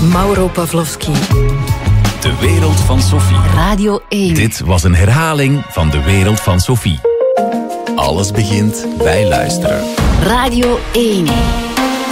Mauro Pavlovski. De wereld van Sophie. Radio 1. Dit was een herhaling van De wereld van Sophie. Alles begint bij luisteren. Radio 1.